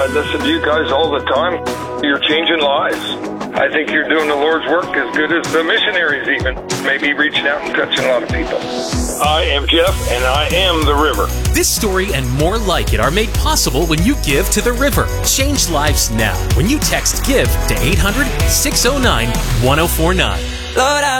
listen to you guys all the time. You're changing lives. I think you're doing the Lord's work as good as the missionaries even. Maybe reaching out and touching a lot of people. I am Jeff, and I am the river. This story and more like it are made possible when you give to the river. Change lives now when you text GIVE to 800-609-1049. Lord,